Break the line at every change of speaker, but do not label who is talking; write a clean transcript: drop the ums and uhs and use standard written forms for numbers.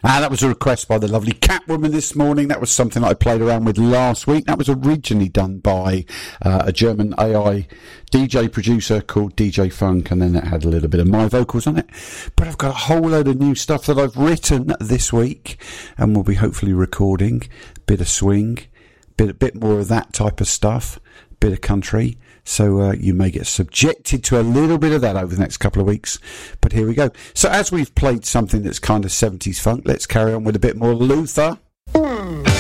That was a request by the lovely Catwoman this morning. That was something that I played around with last week. That was originally done by a German AI DJ producer called DJ Funk, and then it had a little bit of my vocals on it. But I've got a whole load of new stuff that I've written this week, and we'll be hopefully recording. Bit of swing, bit more of that type of stuff, bit of country. So you may get subjected to a little bit of that over the next couple of weeks. But here we go. So as we've played something that's kind of 70s funk, let's carry on with a bit more Luther.